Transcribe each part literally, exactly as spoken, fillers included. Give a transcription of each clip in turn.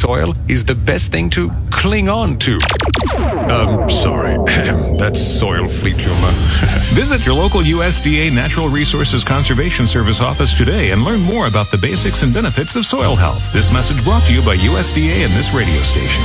soil is the best thing to cling on to. Um, sorry. That's soil fleet humor. Visit your local U S D A Natural Resources Conservation Service office today and learn more about the basics and benefits of soil health. This message brought to you by U S D A and this radio station.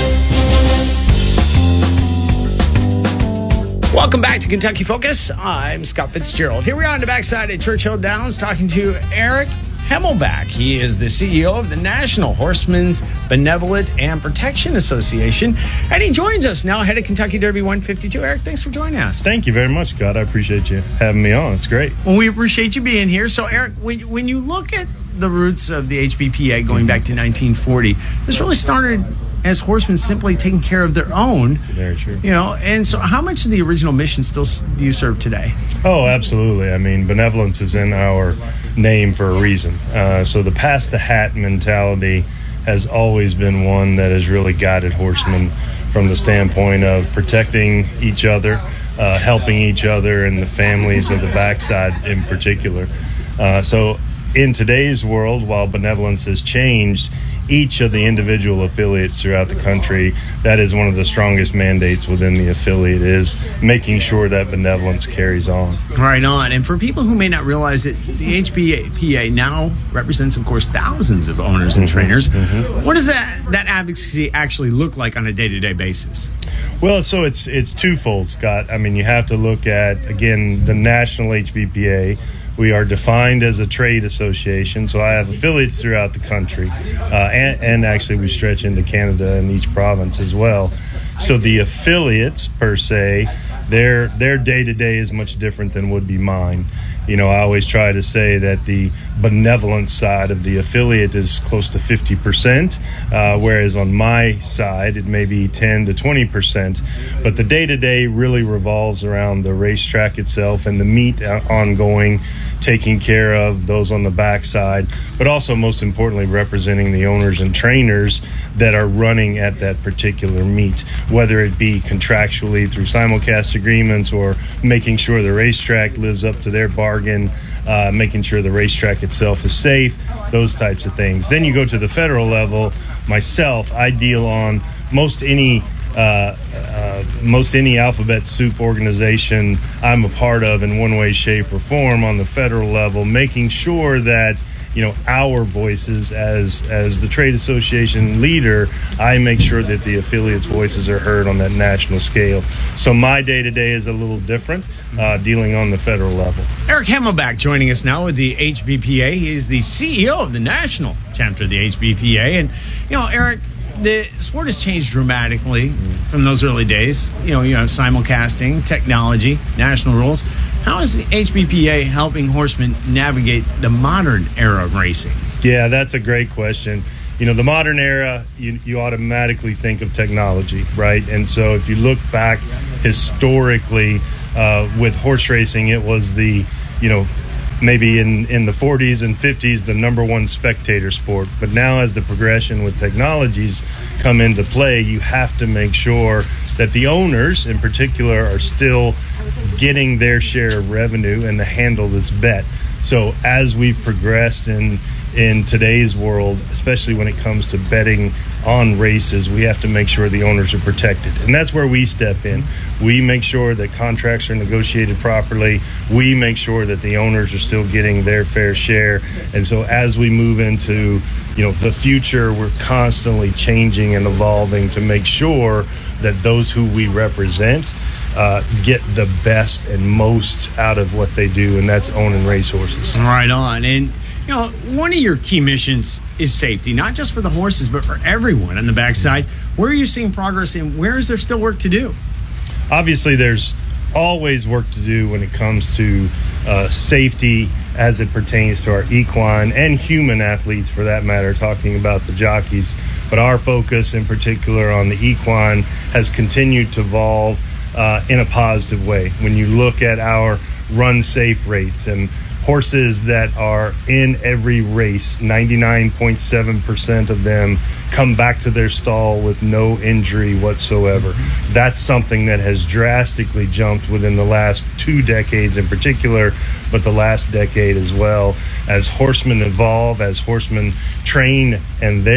Welcome back to Kentucky Focus. I'm Scott Fitzgerald. Here we are on the backside at Churchill Downs talking to Eric Hemmelbach. He is the C E O of the National Horsemen's Benevolent and Protection Association, and he joins us now ahead of Kentucky Derby one fifty-two. Eric, thanks for joining us. Thank you very much, Scott. I appreciate you having me on. It's great. Well, we appreciate you being here. So, Eric, when, when you look at the roots of the H B P A going back to nineteen forty, this really started as horsemen simply taking care of their own. Very true. You know, and so how much of the original mission still do you serve today? Oh, absolutely. I mean, benevolence is in our name for a reason. Uh, so the pass the hat mentality has always been one that has really guided horsemen from the standpoint of protecting each other, uh, helping each other, and the families of the backside in particular. Uh, so in today's world, while benevolence has changed, each of the individual affiliates throughout the country, that is one of the strongest mandates within the affiliate, is making sure that benevolence carries on. Right on. And for people who may not realize it, the H B P A now represents, of course, thousands of owners and Mm-hmm, trainers. mm-hmm. What does that, that advocacy actually look like on a day-to-day basis? Well, so it's it's twofold, Scott. I mean, you have to look at, again, the national H B P A. We are defined as a trade association, so I have affiliates throughout the country, uh, and, and actually we stretch into Canada and each province as well. So the affiliates, per se, their their day-to-day is much different than would be mine. You know, I always try to say that the benevolence side of the affiliate is close to fifty percent, uh, whereas on my side it may be ten to twenty percent. But the day-to-day really revolves around the racetrack itself and the meet ongoing, taking care of those on the backside, but also most importantly representing the owners and trainers that are running at that particular meet, whether it be contractually through simulcast agreements or making sure the racetrack lives up to their bargain, uh, making sure the racetrack itself is safe, those types of things. Then you go to the federal level. Myself, I deal on most any Uh, uh, most any alphabet soup organization I'm a part of in one way, shape, or form on the federal level, making sure that, you know, our voices as as the trade association leader, I make sure that the affiliates' voices are heard on that national scale. So my day-to-day is a little different, uh, dealing on the federal level. Eric Hemmelbach joining us now with the H B P A. He is the C E O of the national chapter of the H B P A. And, you know, Eric, the sport has changed dramatically from those early days. You know, you have simulcasting, technology, national rules. How is the H B P A helping horsemen navigate the modern era of racing? Yeah, that's a great question. You know, the modern era, you, you automatically think of technology, right? And so if you look back historically uh, with horse racing, it was the, you know, maybe in, in the forties and fifties, the number one spectator sport. But now as the progression with technologies come into play, you have to make sure that the owners in particular are still getting their share of revenue and to handle this bet. So as we've progressed in in today's world, especially when it comes to betting on races, we have to make sure the owners are protected. And that's where we step in. We make sure that contracts are negotiated properly. We make sure that the owners are still getting their fair share. And so as we move into, you know, the future, we're constantly changing and evolving to make sure that those who we represent uh, get the best and most out of what they do, and that's owning racehorses. Right on. And you know, one of your key missions is safety, not just for the horses, but for everyone on the backside. Where are you seeing progress, and where is there still work to do? Obviously, there's always work to do when it comes to uh, safety as it pertains to our equine and human athletes, for that matter, talking about the jockeys. But our focus in particular on the equine has continued to evolve uh, in a positive way. When you look at our run safe rates and horses that are in every race, ninety-nine point seven percent of them come back to their stall with no injury whatsoever. That's something that has drastically jumped within the last two decades in particular, but the last decade as well. As horsemen evolve, as horsemen train and their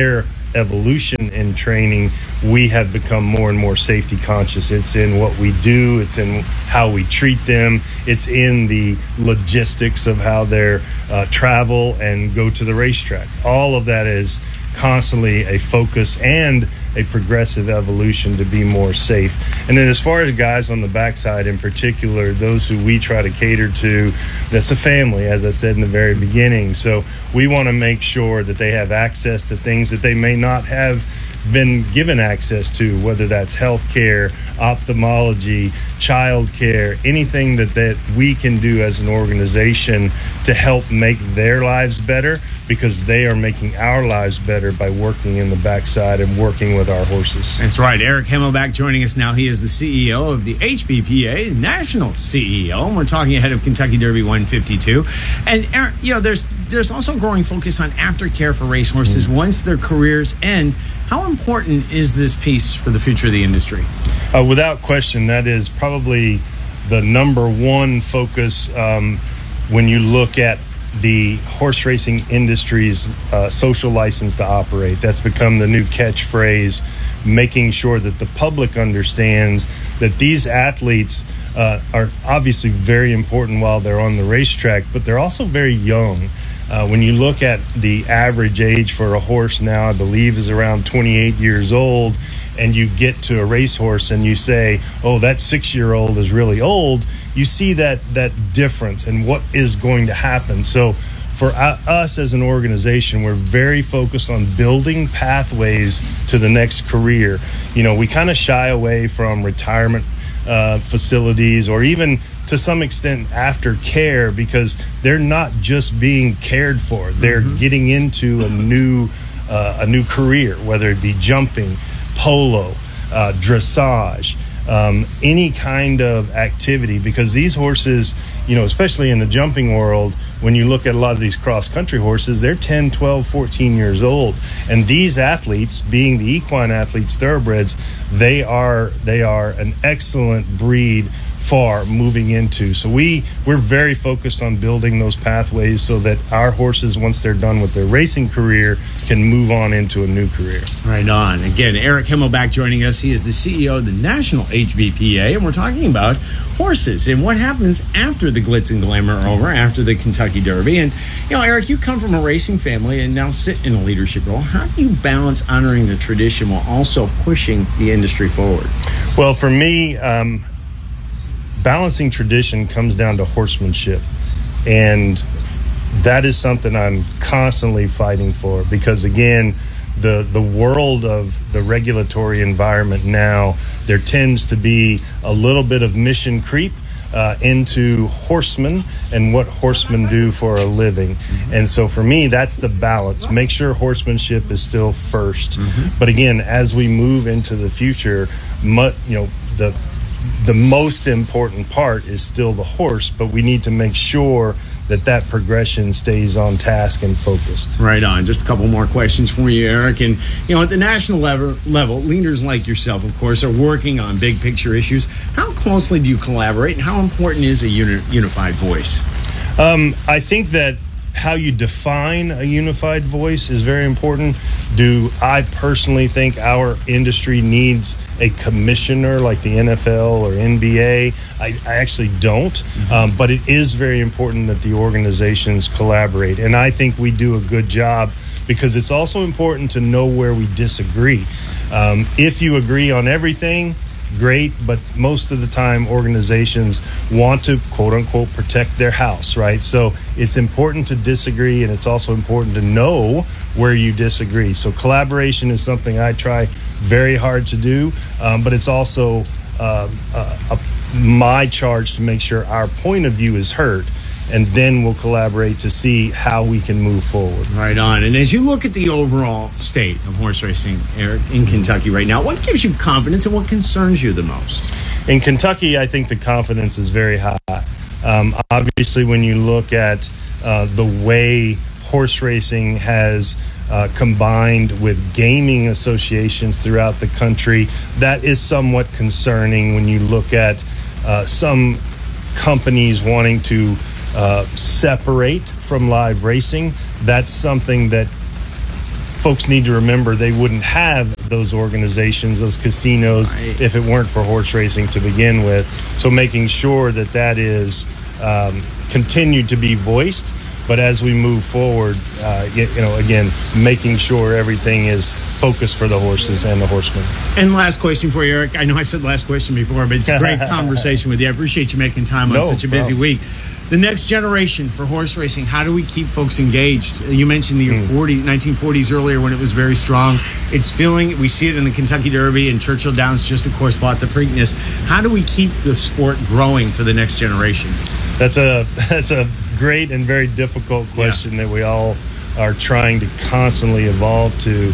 evolution in training, we have become more and more safety conscious. It's in what we do, it's in how we treat them, it's in the logistics of how they uh, travel and go to the racetrack. All of that is constantly a focus and a progressive evolution to be more safe. And then as far as guys on the backside in particular, those who we try to cater to, that's a family, as I said in the very beginning. So we want to make sure that they have access to things that they may not have been given access to, whether that's healthcare, ophthalmology, child care, anything that, that we can do as an organization to help make their lives better, because they are making our lives better by working in the backside and working with our horses. That's right. Eric Himmelbach joining us now. He is the C E O of the H B P A, national C E O, and we're talking ahead of Kentucky Derby one fifty-two. And Eric, you know, there's there's also a growing focus on aftercare for racehorses mm-hmm. once their careers end. How important is this piece for the future of the industry? Uh, without question, that is probably the number one focus um, when you look at the horse racing industry's uh, social license to operate. That's become the new catchphrase, making sure that the public understands that these athletes uh, are obviously very important while they're on the racetrack, but they're also very young. Uh, when you look at the average age for a horse now, I believe is around twenty-eight years old, and you get to a racehorse and you say, oh, that six-year-old is really old, you see that that difference and what is going to happen. So for us as an organization, we're very focused on building pathways to the next career. You know, we kind of shy away from retirement uh, facilities, or even to some extent aftercare, because they're not just being cared for. They're mm-hmm. getting into a new uh, a new career, whether it be jumping, polo, uh, dressage, um, any kind of activity, because these horses, you know, especially in the jumping world, when you look at a lot of these cross-country horses, they're ten, twelve, fourteen years old. And these athletes, being the equine athletes, thoroughbreds, they are they are an excellent breed far moving into. So we we're very focused on building those pathways so that our horses, once they're done with their racing career, can move on into a new career. Right on. Again, Eric Himmelbach joining us. He is the C E O of the National H B P A, and we're talking about horses and what happens after the glitz and glamour are over, after the Kentucky Derby. And, you know, Eric, you come from a racing family and now sit in a leadership role. How do you balance honoring the tradition while also pushing the industry forward? Well, for me, um, balancing tradition comes down to horsemanship, and that is something I'm constantly fighting for, because again, the the world of the regulatory environment now, there tends to be a little bit of mission creep uh, into horsemen and what horsemen do for a living. And so for me, that's the balance. Make sure horsemanship is still first. Mm-hmm. But again, as we move into the future, mu- you know, the the most important part is still the horse, but we need to make sure that that progression stays on task and focused. Right on. Just a couple more questions for you, Eric. And, you know, at the national level, level, leaders like yourself, of course, are working on big picture issues. How closely do you collaborate, and how important is a uni- unified voice? Um, I think that how you define a unified voice is very important. Do I personally think our industry needs a commissioner like the N F L or N B A? I, I actually don't, mm-hmm. um, but it is very important that the organizations collaborate, and I think we do a good job, because it's also important to know where we disagree. Um, if you agree on everything, great, but most of the time organizations want to quote unquote protect their house, right? So it's important to disagree, and it's also important to know where you disagree. So collaboration is something I try very hard to do, um, but it's also uh, uh, a, my charge to make sure our point of view is heard, and then we'll collaborate to see how we can move forward. Right on. And as you look at the overall state of horse racing, Eric, in Kentucky right now, what gives you confidence and what concerns you the most? In Kentucky, I think the confidence is very high. Um, obviously, when you look at uh, the way horse racing has uh, combined with gaming associations throughout the country, that is somewhat concerning when you look at uh, some companies wanting to Uh, separate from live racing. That's something that folks need to remember they wouldn't have those organizations, those casinos, right. if it weren't for horse racing to begin with. So making sure that that is um, continued to be voiced. But as we move forward, uh, you, you know, again, making sure everything is focused for the horses and the horsemen. And last question for you, Eric. I know I said last question before, but it's a great conversation with you. I appreciate you making time on No, such a busy no. week. The next generation for horse racing, how do we keep folks engaged? You mentioned the Mm. forty, nineteen forties earlier when it was very strong. It's feeling, we see it in the Kentucky Derby, and Churchill Downs just, of course, bought the Preakness. How do we keep the sport growing for the next generation? That's a that's a great and very difficult question yeah. that we all are trying to constantly evolve to.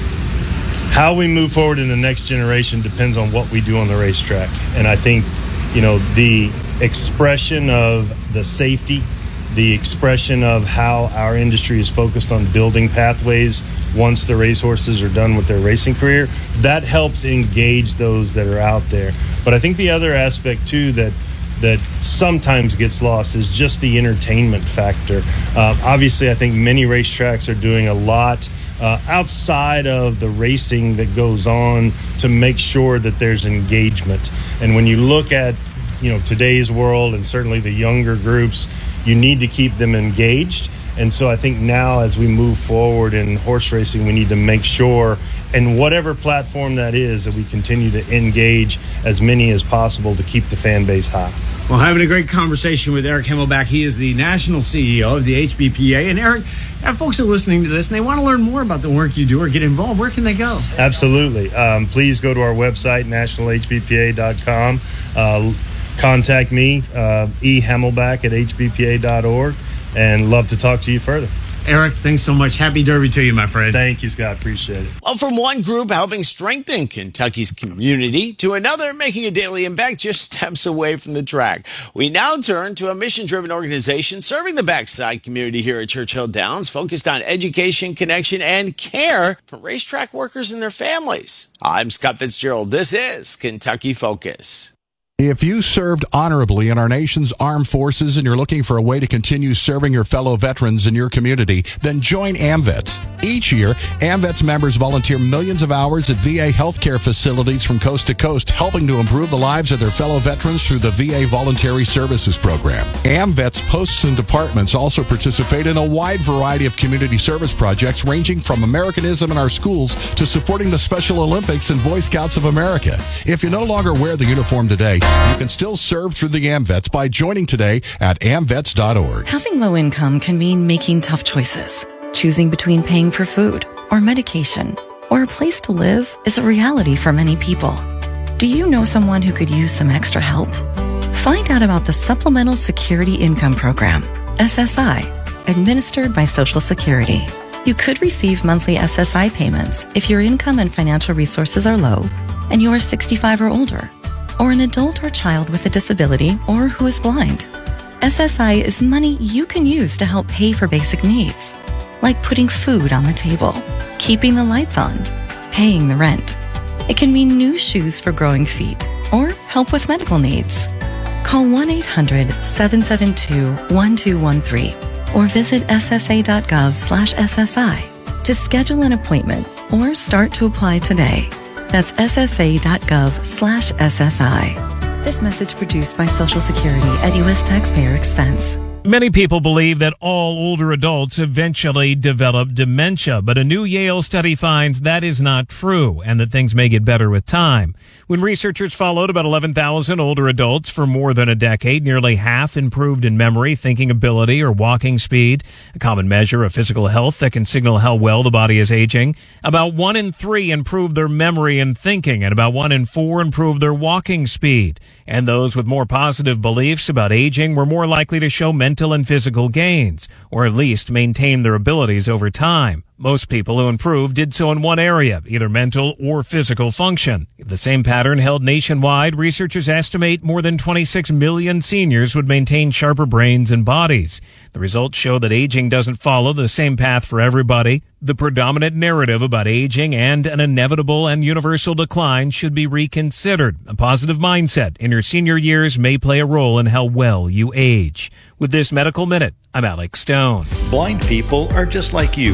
How we move forward in the next generation depends on what we do on the racetrack. And I think, you know, the expression of the safety, the expression of how our industry is focused on building pathways once the racehorses are done with their racing career, that helps engage those that are out there. But I think the other aspect too that that sometimes gets lost is just the entertainment factor. Uh, obviously, I think many racetracks are doing a lot uh, outside of the racing that goes on to make sure that there's engagement. And when you look at, you know, today's world and certainly the younger groups, you need to keep them engaged. And so I think now as we move forward in horse racing, we need to make sure, and whatever platform that is, that we continue to engage as many as possible to keep the fan base high. Well, having a great conversation with Eric Himmelbach. He is the national C E O of the H B P A. And Eric, if folks are listening to this and they want to learn more about the work you do or get involved, where can they go? Absolutely. Um, please go to our website, national h b p a dot com. Uh, contact me, uh, e Himmelbach at h b p a dot org, and love to talk to you further. Eric, thanks so much. Happy Derby to you, my friend. Thank you, Scott. Appreciate it. Well, from one group helping strengthen Kentucky's community to another making a daily impact just steps away from the track, we now turn to a mission-driven organization serving the backside community here at Churchill Downs, focused on education, connection, and care for racetrack workers and their families. I'm Scott Fitzgerald. This is Kentucky Focus. If you served honorably in our nation's armed forces and you're looking for a way to continue serving your fellow veterans in your community, then join AMVETS. Each year, AMVETS members volunteer millions of hours at V A healthcare facilities from coast to coast, helping to improve the lives of their fellow veterans through the V A Voluntary Services Program. AMVETS posts and departments also participate in a wide variety of community service projects, ranging from Americanism in our schools to supporting the Special Olympics and Boy Scouts of America. If you no longer wear the uniform today, you can still serve through the AMVETS by joining today at amvets dot org. Having low income can mean making tough choices. Choosing between paying for food or medication or a place to live is a reality for many people. Do you know someone who could use some extra help? Find out about the Supplemental Security Income Program, S S I, administered by Social Security. You could receive monthly S S I payments if your income and financial resources are low and you are sixty-five or older, or an adult or child with a disability or who is blind. S S I is money you can use to help pay for basic needs, like putting food on the table, keeping the lights on, paying the rent. It can mean new shoes for growing feet or help with medical needs. Call one eight hundred seven seven two one two one three or visit s s a dot gov slash S S I to schedule an appointment or start to apply today. That's s s a dot gov slash S S I. This message produced by Social Security at U S taxpayer expense. Many people believe that all older adults eventually develop dementia, but a new Yale study finds that is not true and that things may get better with time. When researchers followed about eleven thousand older adults for more than a decade, nearly half improved in memory, thinking ability, or walking speed, a common measure of physical health that can signal how well the body is aging. About one in three improved their memory and thinking, and about one in four improved their walking speed. And those with more positive beliefs about aging were more likely to show mental and physical gains, or at least maintain their abilities over time. Most people who improved did so in one area, either mental or physical function. If the same pattern held nationwide, researchers estimate more than twenty-six million seniors would maintain sharper brains and bodies. The results show that aging doesn't follow the same path for everybody. The predominant narrative about aging and an inevitable and universal decline should be reconsidered. A positive mindset in your senior years may play a role in how well you age. With this Medical Minute, I'm Alex Stone. Blind people are just like you, and we can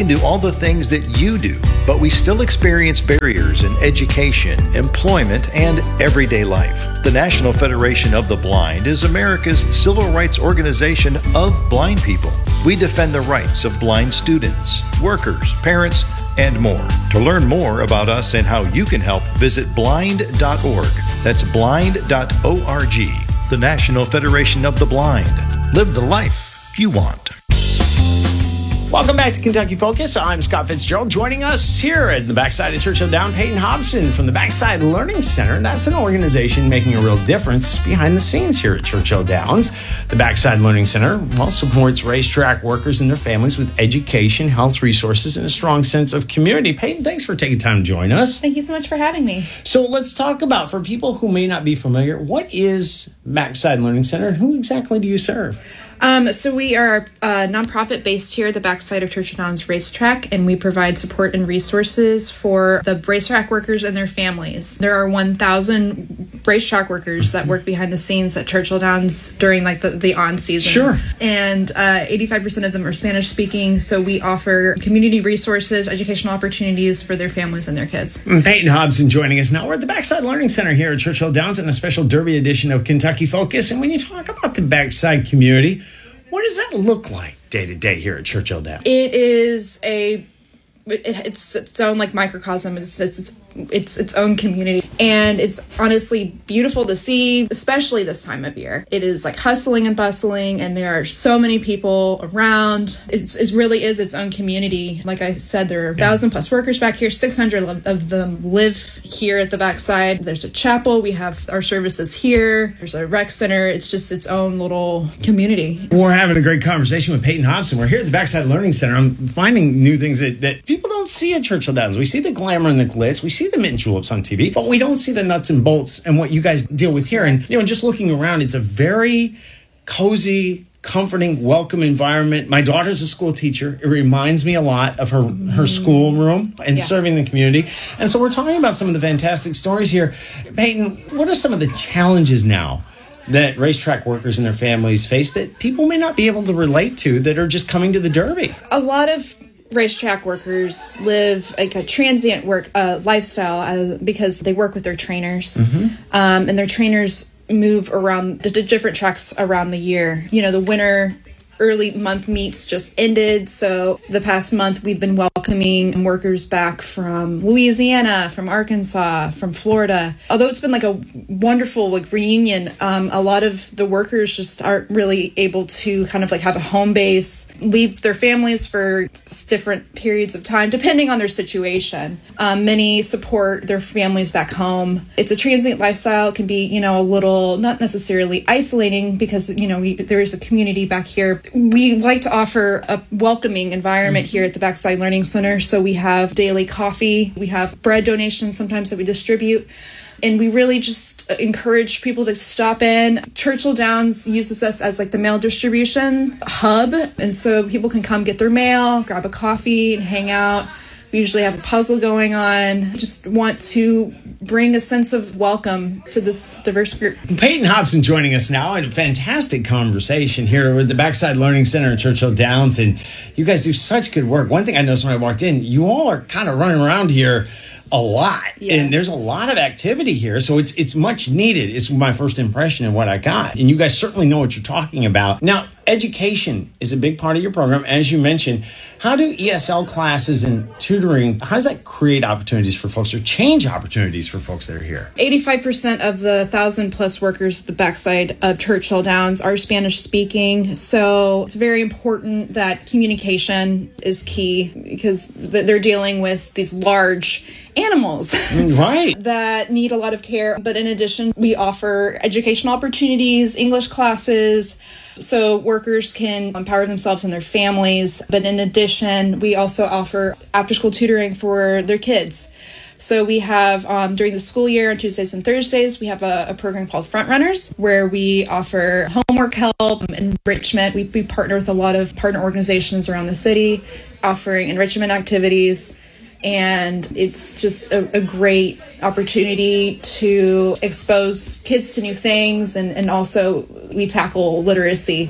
can do all the things that you do, but we still experience barriers in education, employment, and everyday life. The National Federation of the Blind is America's civil rights organization of blind people. We defend the rights of blind students, workers, parents, and more. To learn more about us and how you can help, visit blind dot org. That's blind dot org. The National Federation of the Blind. Live the life you want. Welcome back to Kentucky Focus. I'm Scott Fitzgerald. Joining us here at the backside of Churchill Downs, Peyton Hobson from the Backside Learning Center. That's an organization making a real difference behind the scenes here at Churchill Downs. The Backside Learning Center, well, supports racetrack workers and their families with education, health resources, and a strong sense of community. Peyton, thanks for taking time to join us. Thank you so much for having me. So let's talk about, for people who may not be familiar, what is Backside Learning Center and who exactly do you serve? Um, so we are a nonprofit based here at the backside of Churchill Downs Racetrack, and we provide support and resources for the racetrack workers and their families. There are one thousand racetrack workers that work behind the scenes at Churchill Downs during like the, the on season. Sure. And uh, eighty-five percent of them are Spanish speaking, so we offer community resources, educational opportunities for their families and their kids. Peyton Hobson joining us now. We're at the Backside Learning Center here at Churchill Downs in a special Derby edition of Kentucky Focus. And when you talk about the backside community, what does that look like day to day here at Churchill Downs? It is a, it, it's its own like microcosm. It's it's it's it's its own community, and it's honestly beautiful to see, especially this time of year. It is like hustling and bustling, and there are so many people around. It's, it really is its own community. Like I said, there are a thousand plus workers back here. six hundred of them live here at the backside. There's a chapel. We have our services here. There's a rec center. It's just its own little community. We're having a great conversation with Peyton Hobson. We're here at the Backside Learning Center. I'm finding new things that, that people don't see at Churchill Downs. We see the glamour and the glitz. We see the mint juleps on T V, but we don't see the nuts and bolts and what you guys deal with here. And, you know, just looking around, it's a very cozy, comforting, welcome environment. My daughter's a school teacher. It reminds me a lot of her, her school room and yeah. serving the community. And so we're talking about some of the fantastic stories here. Peyton, what are some of the challenges now that racetrack workers and their families face that people may not be able to relate to that are just coming to the Derby? A lot of racetrack workers live like a transient work uh, lifestyle uh, because they work with their trainers, mm-hmm. um, and their trainers move around the, the different tracks around the year. You know, the winter early month meets just ended, so the past month we've been welcoming workers back from Louisiana, from Arkansas, from Florida. Although it's been like a wonderful like reunion, um, a lot of the workers just aren't really able to kind of like have a home base, leave their families for different periods of time depending on their situation. Um, many support their families back home. It's a transient lifestyle. It can be, you know, a little not necessarily isolating because, you know, we, there is a community back here. We like to offer a welcoming environment here at the Backside Learning Center. So we have daily coffee, we have bread donations sometimes that we distribute, and we really just encourage people to stop in. Churchill Downs uses us as like the mail distribution hub, and so people can come get their mail, grab a coffee, and hang out. We usually have a puzzle going on. Just want to bring a sense of welcome to this diverse group. Peyton Hobson joining us now in a fantastic conversation here with the Backside Learning Center in Churchill Downs. And you guys do such good work. One thing I noticed when I walked in, you all are kind of running around here a lot. Yes. And there's a lot of activity here. So it's it's much needed is my first impression of what I got. And you guys certainly know what you're talking about. Now, education is a big part of your program, as you mentioned. How do E S L classes and tutoring, how does that create opportunities for folks or change opportunities for folks that are here? eighty-five percent of the one thousand plus workers at the backside of Churchill Downs are Spanish speaking. So it's very important that communication is key because they're dealing with these large animals right that need a lot of care. But in addition, we offer educational opportunities, English classes, so workers can empower themselves and their families. But in addition, we also offer after-school tutoring for their kids. So we have, um, during the school year on Tuesdays and Thursdays, we have a, a program called Front Runners, where we offer homework help, enrichment. We, we partner with a lot of partner organizations around the city, offering enrichment activities. And it's just a, a great opportunity to expose kids to new things. And, and also we tackle literacy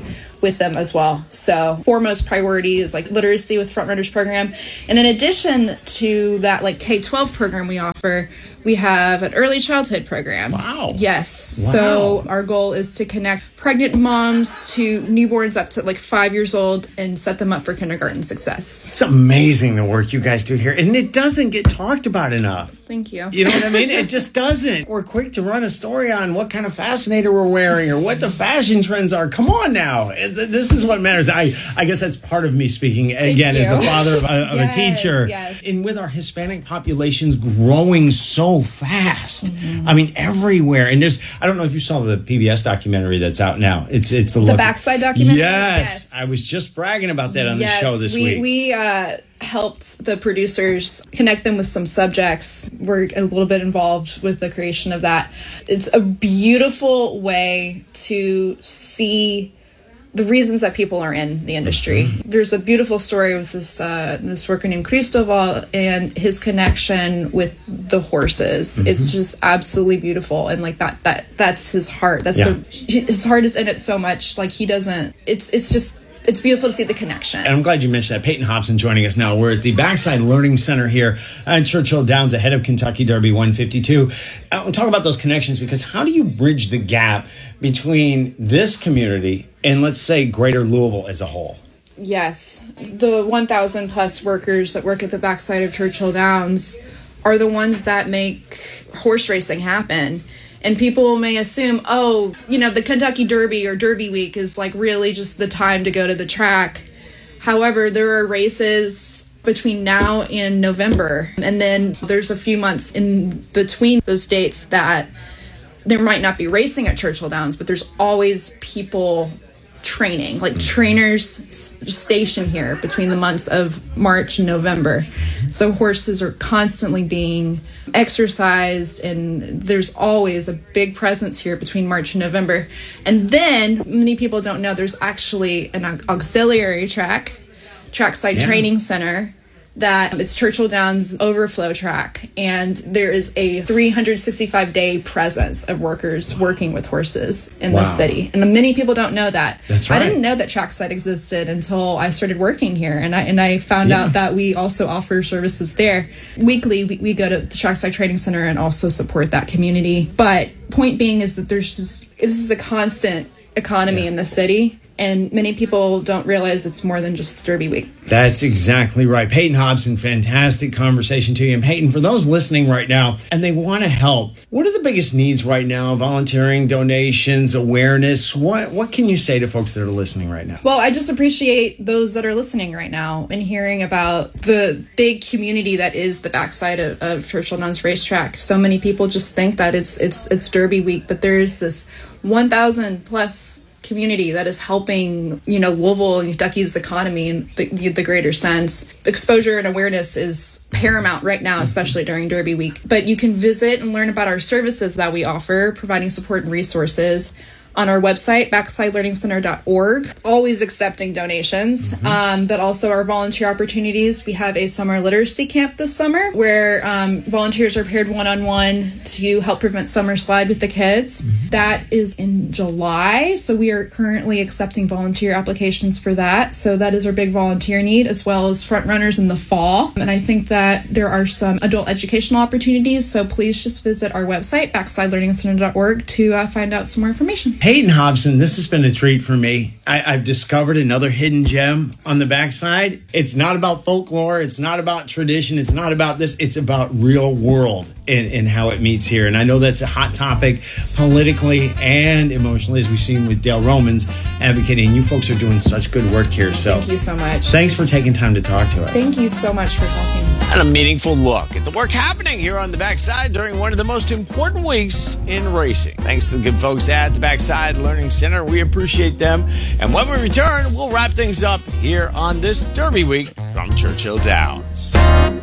with them as well. So foremost priority is like literacy with Front Runners program. And in addition to that, like K twelve program we offer, we have an early childhood program. Wow. Yes. Wow. So our goal is to connect pregnant moms to newborns up to like five years old and set them up for kindergarten success. It's amazing the work you guys do here, and it doesn't get talked about enough. Thank you. You know what I mean? It just doesn't. We're quick to run a story on what kind of fascinator we're wearing or what the fashion trends are. Come on now. This is what matters. I, I guess that's part of me speaking, again, as the father of, a, of yes, a teacher. Yes. And with our Hispanic populations growing so fast, mm-hmm. I mean, everywhere. And there's, I don't know if you saw the P B S documentary that's out now. It's it's the, the look, Backside documentary? Yes. Yes. I was just bragging about that on yes, the show this we, week. We, uh, helped the producers connect them with some subjects. We're a little bit involved with the creation of that. It's a beautiful way to see the reasons that people are in the industry. Mm-hmm. There's a beautiful story with this uh, this worker named Cristobal and his connection with the horses. Mm-hmm. It's just absolutely beautiful, and like that that that's his heart. That's yeah. the his heart is in it so much. Like he doesn't. It's it's just. It's beautiful to see the connection. And I'm glad you mentioned that. Peyton Hobson joining us now. We're at the Backside Learning Center here at Churchill Downs, ahead of Kentucky Derby one fifty-two. I want to talk about those connections, because how do you bridge the gap between this community and, let's say, greater Louisville as a whole? Yes. The one thousand plus workers that work at the backside of Churchill Downs are the ones that make horse racing happen. And people may assume, oh, you know, the Kentucky Derby or Derby Week is like really just the time to go to the track. However, there are races between now and November. And then there's a few months in between those dates that there might not be racing at Churchill Downs, but there's always people training, like trainers stationed here between the months of March and November. So horses are constantly being exercised, and there's always a big presence here between March and November. And then many people don't know there's actually an auxiliary track, trackside yeah. training center, that it's Churchill Downs overflow track, and there is a three hundred sixty-five day presence of workers working with horses in wow. the city. And many people don't know that. That's right. I didn't know that trackside existed until I started working here, and I and I found yeah. out that we also offer services there. Weekly, we, we go to the Trackside Training Center and also support that community. But point being is that there's just, this is a constant economy yeah. in the city. And many people don't realize it's more than just Derby Week. That's exactly right. Peyton Hobson, fantastic conversation to you. And Peyton, for those listening right now and they want to help, what are the biggest needs right now? Volunteering, donations, awareness? What what can you say to folks that are listening right now? Well, I just appreciate those that are listening right now and hearing about the big community that is the backside of, of Churchill Downs Racetrack. So many people just think that it's it's it's Derby Week, but there's this one thousand plus community that is helping, you know, Louisville and Kentucky's economy in the, the, the greater sense. Exposure and awareness is paramount right now, especially during Derby Week. But you can visit and learn about our services that we offer, providing support and resources on our website, backside learning center dot org. Always accepting donations, mm-hmm. um, but also our volunteer opportunities. We have a summer literacy camp this summer where um, volunteers are paired one-on-one to help prevent summer slide with the kids. Mm-hmm. That is in July, so we are currently accepting volunteer applications for that. So that is our big volunteer need, as well as front runners in the fall. And I think that there are some adult educational opportunities, so please just visit our website, backside learning center dot org, to uh, find out some more information. Peyton Hobson, this has been a treat for me. I, I've discovered another hidden gem on the backside. It's not about folklore. It's not about tradition. It's not about this. It's about real world and, and how it meets here. And I know that's a hot topic politically and emotionally, as we've seen with Dale Romans advocating. You folks are doing such good work here. So thank you so much. Thanks for taking time to talk to us. Thank you so much for talking. And a meaningful look at the work happening here on the backside during one of the most important weeks in racing. Thanks to the good folks at the Backside Learning Center. We appreciate them. And when we return, we'll wrap things up here on this Derby Week from Churchill Downs.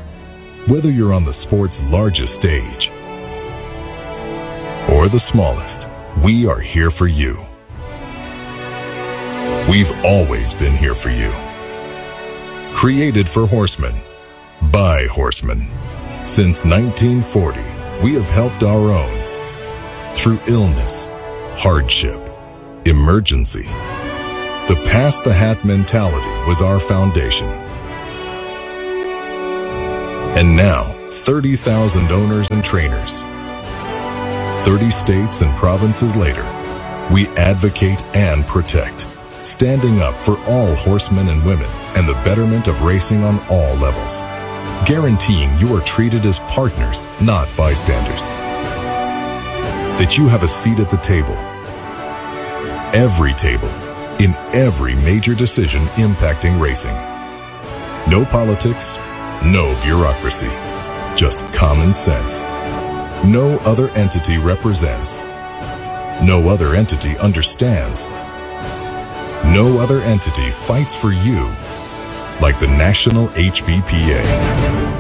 Whether you're on the sport's largest stage or the smallest, we are here for you. We've always been here for you. Created for horsemen, by horsemen. Since nineteen forty, we have helped our own through illness, hardship, emergency, The pass the hat mentality was our foundation. And now, thirty thousand owners and trainers. thirty states and provinces later, we advocate and protect, standing up for all horsemen and women and the betterment of racing on all levels, guaranteeing you are treated as partners, not bystanders. That you have a seat at the table. Every table, in every major decision impacting racing. No politics, no bureaucracy, just common sense. No other entity represents. No other entity understands. No other entity fights for you like the National H B P A.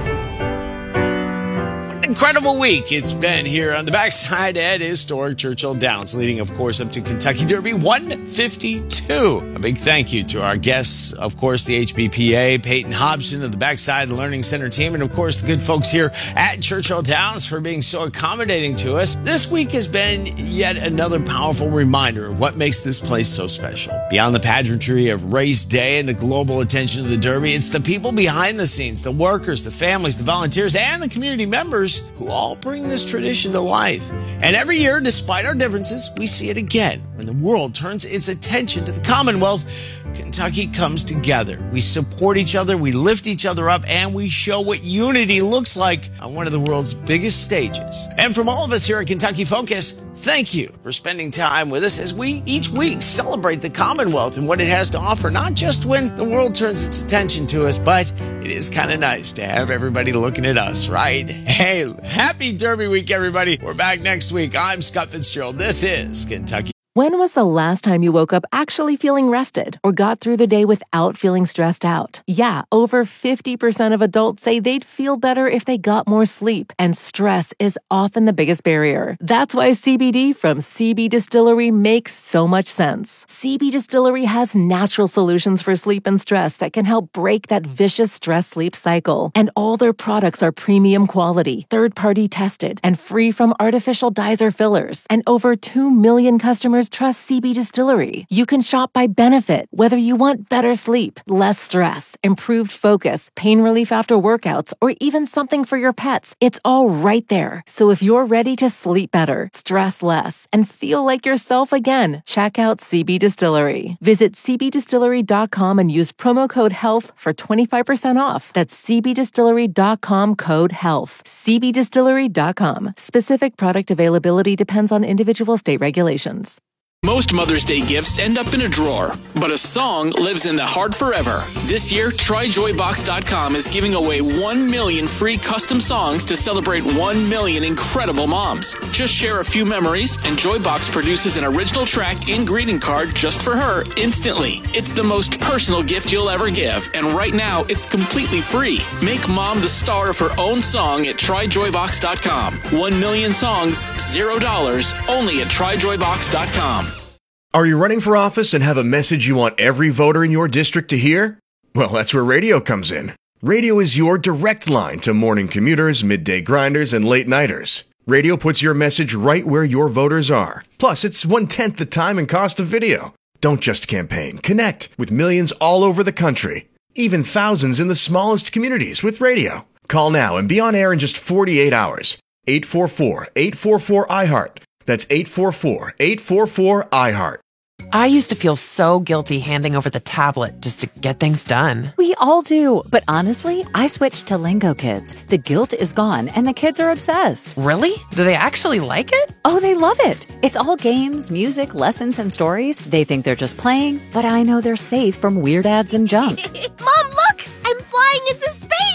Incredible week it's been here on the backside at historic Churchill Downs, leading, of course, up to Kentucky Derby one fifty-two. A big thank you to our guests, of course, the H B P A, Peyton Hobson of the Backside Learning Center team, and, of course, the good folks here at Churchill Downs for being so accommodating to us. This week has been yet another powerful reminder of what makes this place so special. Beyond the pageantry of race day and the global attention to the Derby, it's the people behind the scenes, the workers, the families, the volunteers, and the community members who all bring this tradition to life. And every year, despite our differences, we see it again. When the world turns its attention to the Commonwealth, Kentucky comes together. We support each other, we lift each other up, and we show what unity looks like on one of the world's biggest stages. And from all of us here at Kentucky Focus, thank you for spending time with us as we each week celebrate the Commonwealth and what it has to offer, not just when the world turns its attention to us, but it is kind of nice to have everybody looking at us, right? Hey, happy Derby week, everybody. We're back next week. I'm Scott Fitzgerald. This is Kentucky. When was the last time you woke up actually feeling rested or got through the day without feeling stressed out? Yeah, over fifty percent of adults say they'd feel better if they got more sleep, and stress is often the biggest barrier. That's why C B D from C B Distillery makes so much sense. C B Distillery has natural solutions for sleep and stress that can help break that vicious stress-sleep cycle. And all their products are premium quality, third-party tested, and free from artificial dyes or fillers. And over two million customers trust C B Distillery. You can shop by benefit, whether you want better sleep, less stress, improved focus, pain relief after workouts, or even something for your pets. It's all right there. So if you're ready to sleep better, stress less, and feel like yourself again, check out C B Distillery. Visit c b distillery dot com and use promo code HEALTH for twenty-five percent off. That's c b distillery dot com code HEALTH. c b distillery dot com. Specific product availability depends on individual state regulations. Most Mother's Day gifts end up in a drawer, but a song lives in the heart forever. This year, try joy box dot com is giving away one million free custom songs to celebrate one million incredible moms. Just share a few memories, and Joybox produces an original track and greeting card just for her instantly. It's the most personal gift you'll ever give, and right now, it's completely free. Make mom the star of her own song at try joy box dot com. One million songs, zero dollars, only at try joy box dot com. Are you running for office and have a message you want every voter in your district to hear? Well, that's where radio comes in. Radio is your direct line to morning commuters, midday grinders, and late nighters. Radio puts your message right where your voters are. Plus, it's one-tenth the time and cost of video. Don't just campaign. Connect with millions all over the country, even thousands in the smallest communities with radio. Call now and be on air in just forty-eight hours. eight four four, eight four four, I heart. That's eight four four, eight four four, I heart. I used to feel so guilty handing over the tablet just to get things done. We all do. But honestly, I switched to Lingo Kids. The guilt is gone and the kids are obsessed. Really? Do they actually like it? Oh, they love it. It's all games, music, lessons, and stories. They think they're just playing, but I know they're safe from weird ads and junk. Mom, look! I'm flying into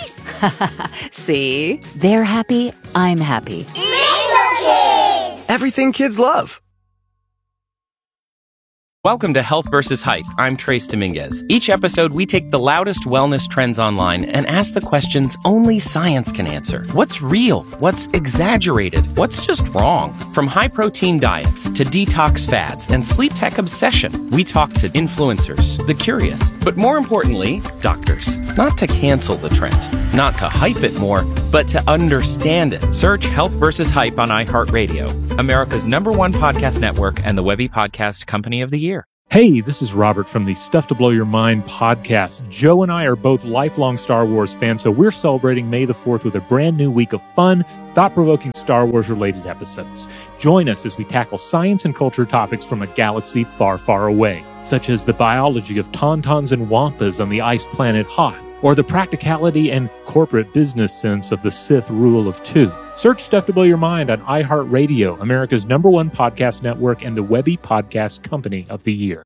space! See? They're happy. I'm happy. Lingo Kids! Everything kids love. Welcome to Health versus. Hype. I'm Trace Dominguez. Each episode, we take the loudest wellness trends online and ask the questions only science can answer. What's real? What's exaggerated? What's just wrong? From high-protein diets to detox fads and sleep tech obsession, we talk to influencers, the curious, but more importantly, doctors. Not to cancel the trend, not to hype it more, but to understand it. Search Health versus. Hype on iHeartRadio, America's number one podcast network and the Webby Podcast Company of the Year. Hey, this is Robert from the Stuff to Blow Your Mind podcast. Joe and I are both lifelong Star Wars fans, so we're celebrating May the fourth with a brand new week of fun, thought-provoking Star Wars-related episodes. Join us as we tackle science and culture topics from a galaxy far, far away, such as the biology of tauntauns and wampas on the ice planet Hoth, or the practicality and corporate business sense of the Sith rule of two. Search Stuff to Blow Your Mind on iHeartRadio, America's number one podcast network and the Webby Podcast Company of the Year.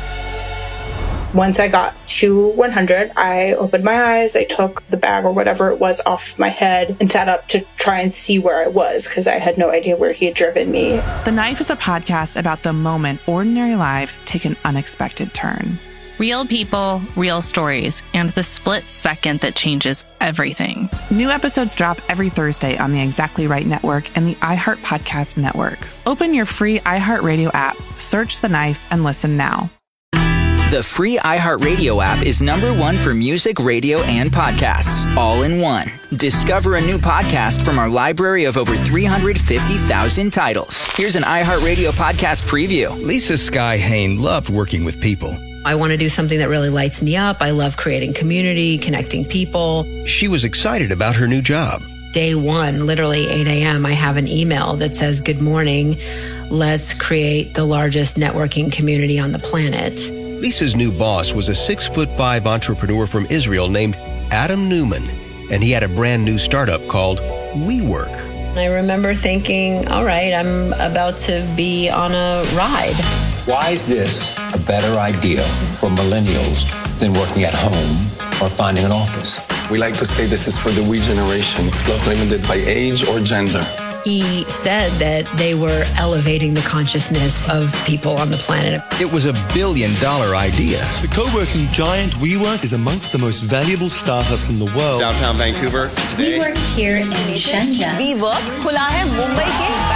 Once I got to one hundred, I opened my eyes, I took the bag or whatever it was off my head and sat up to try and see where I was because I had no idea where he had driven me. The Knife is a podcast about the moment ordinary lives take an unexpected turn. Real people, real stories, and the split second that changes everything. New episodes drop every Thursday on the Exactly Right Network and the iHeart Podcast Network. Open your free iHeartRadio app, search The Knife, and listen now. The free iHeartRadio app is number one for music, radio, and podcasts, all in one. Discover a new podcast from our library of over three hundred fifty thousand titles. Here's an iHeartRadio podcast preview. Lisa Sky Hain loved working with people. I want to do something that really lights me up. I love creating community, connecting people. She was excited about her new job. Day one, literally eight a.m., I have an email that says, "Good morning. Let's create the largest networking community on the planet." Lisa's new boss was a six foot five entrepreneur from Israel named Adam Newman, and he had a brand new startup called WeWork. I remember thinking, all right, I'm about to be on a ride. Why is this a better idea for millennials than working at home or finding an office? We like to say this is for the we generation. It's not limited by age or gender. He said that they were elevating the consciousness of people on the planet. It was a billion dollar idea. The co-working giant WeWork is amongst the most valuable startups in the world. Downtown Vancouver. We work here in Shenzhen. WeWork खुला है मुंबई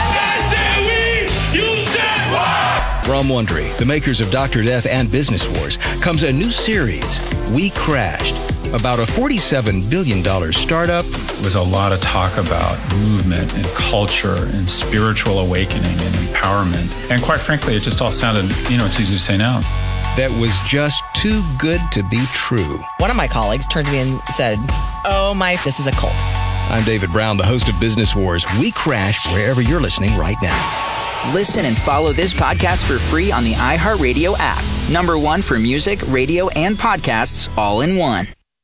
के। From Wondery, the makers of Doctor Death and Business Wars, comes a new series, We Crashed, about a forty-seven billion dollars startup. There was a lot of talk about movement and culture and spiritual awakening and empowerment. And quite frankly, it just all sounded, you know, it's easy to say now. That was just too good to be true. One of my colleagues turned to me and said, "Oh my, this is a cult." I'm David Brown, the host of Business Wars. We Crash wherever you're listening right now. Listen and follow this podcast for free on the iHeartRadio app. Number one for music, radio, and podcasts, all in one.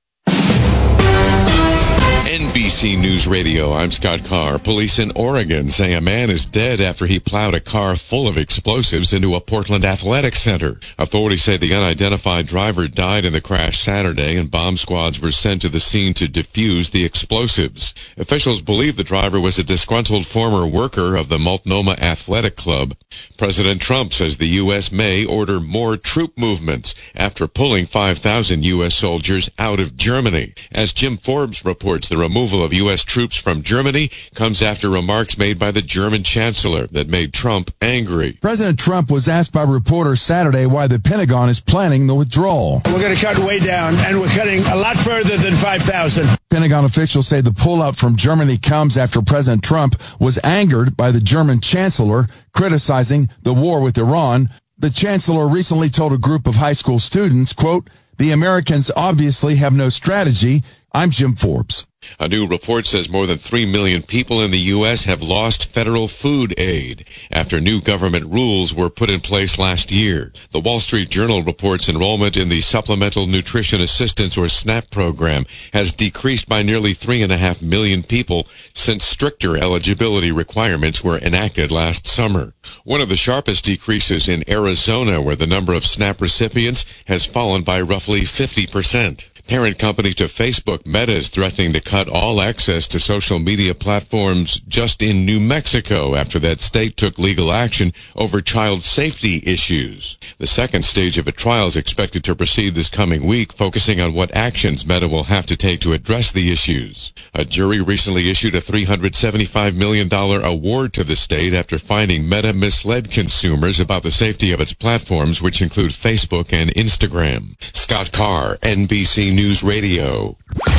N B C News Radio, I'm Scott Carr. Police in Oregon say a man is dead after he plowed a car full of explosives into a Portland athletic center. Authorities say the unidentified driver died in the crash Saturday, and bomb squads were sent to the scene to defuse the explosives. Officials believe the driver was a disgruntled former worker of the Multnomah Athletic Club. President Trump says the U S may order more troop movements after pulling five thousand U S soldiers out of Germany. As Jim Forbes reports, the removal of U S troops from Germany comes after remarks made by the German chancellor that made Trump angry. President Trump was asked by reporters Saturday why the Pentagon is planning the withdrawal. We're going to cut way down, and we're cutting a lot further than five thousand. Pentagon officials say the pullout from Germany comes after President Trump was angered by the German chancellor criticizing the war with Iran. The chancellor recently told a group of high school students, quote, "The Americans obviously have no strategy." I'm Jim Forbes. A new report says more than three million people in the U S have lost federal food aid after new government rules were put in place last year. The Wall Street Journal reports enrollment in the Supplemental Nutrition Assistance or SNAP program has decreased by nearly three and a half million people since stricter eligibility requirements were enacted last summer. One of the sharpest decreases in Arizona, where the number of SNAP recipients has fallen by roughly fifty percent. Parent company to Facebook, Meta, is threatening to cut all access to social media platforms just in New Mexico after that state took legal action over child safety issues. The second stage of a trial is expected to proceed this coming week, focusing on what actions Meta will have to take to address the issues. A jury recently issued a three hundred seventy-five million dollars award to the state after finding Meta misled consumers about the safety of its platforms, which include Facebook and Instagram. Scott Carr, N B C News Radio. Have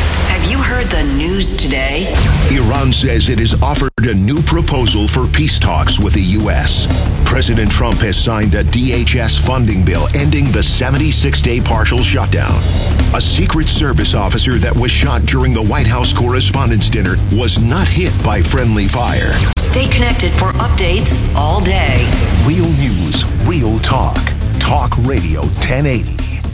you heard the news today? Iran says it has offered a new proposal for peace talks with the U S. President Trump has signed a D H S funding bill ending the seventy-six day partial shutdown. A Secret Service officer that was shot during the White House Correspondents' Dinner was not hit by friendly fire. Stay connected for updates all day. Real news, real talk. Talk Radio ten eighty.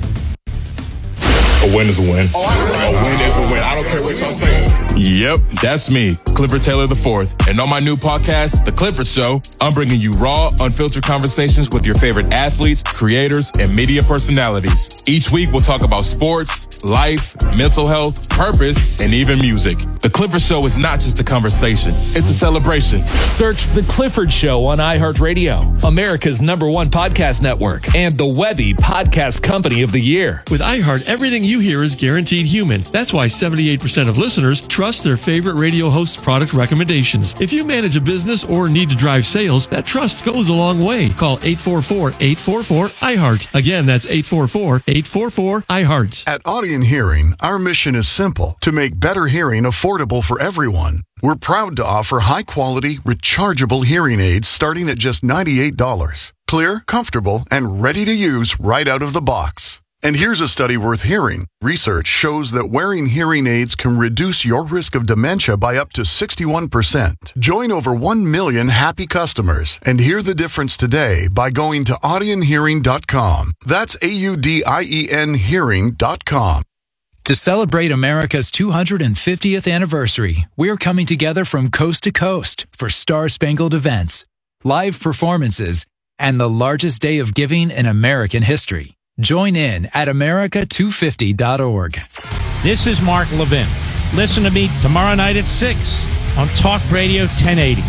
A win is a win. A win is a win. I don't care what y'all say. Yep, that's me, Clifford Taylor the fourth. And on my new podcast, The Clifford Show, I'm bringing you raw, unfiltered conversations with your favorite athletes, creators, and media personalities. Each week, we'll talk about sports, life, mental health, purpose, and even music. The Clifford Show is not just a conversation. It's a celebration. Search The Clifford Show on iHeartRadio, America's number one podcast network, and the Webby Podcast Company of the Year. With iHeart, everything you hear is guaranteed human. That's why seventy-eight percent of listeners trust their favorite radio host's product recommendations. If you manage a business or need to drive sales, that trust goes a long way. Call eight four four, eight four four, I heart. Again, that's eight four four, eight four four, I heart. At Audien Hearing, our mission is simple: to make better hearing affordable for everyone. We're proud to offer high-quality, rechargeable hearing aids starting at just ninety-eight dollars. Clear, comfortable, and ready to use right out of the box. And here's a study worth hearing. Research shows that wearing hearing aids can reduce your risk of dementia by up to sixty-one percent. Join over one million happy customers and hear the difference today by going to audien hearing dot com. That's A U D I E N hearing dot com. To celebrate America's two hundred fiftieth anniversary, we're coming together from coast to coast for Star-Spangled events, live performances, and the largest day of giving in American history. Join in at America two fifty dot org. This is Mark Levin. Listen to me tomorrow night at six on Talk Radio ten eighty.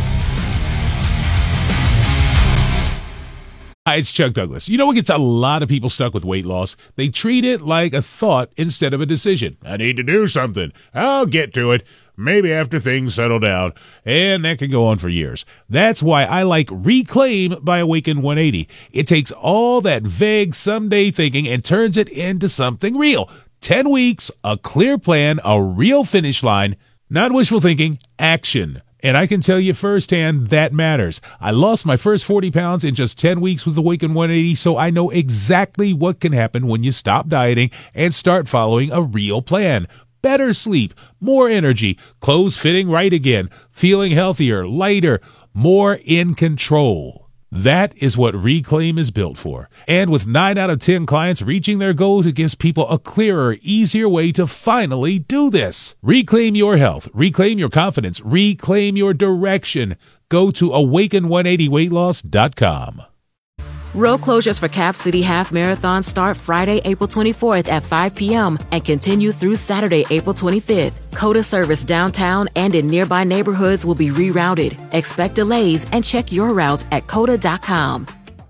Hi, it's Chuck Douglas. You know what gets a lot of people stuck with weight loss? They treat it like a thought instead of a decision. I need to do something. I'll get to it. Maybe after things settle down. And that can go on for years. That's why I like Reclaim by Awaken one eighty. It takes all that vague someday thinking and turns it into something real. Ten weeks, a clear plan, a real finish line, not wishful thinking, action. And I can tell you firsthand that matters. I lost my first forty pounds in just ten weeks with Awaken one eighty, so I know exactly what can happen when you stop dieting and start following a real plan. Better sleep, more energy, clothes fitting right again, feeling healthier, lighter, more in control. That is what Reclaim is built for. And with nine out of ten clients reaching their goals, it gives people a clearer, easier way to finally do this. Reclaim your health, reclaim your confidence, reclaim your direction. Go to awaken one eighty weight loss dot com. Road closures for Cap City Half Marathon start Friday, April twenty-fourth at five p.m. and continue through Saturday, April twenty-fifth. COTA service downtown and in nearby neighborhoods will be rerouted. Expect delays and check your route at cota dot com.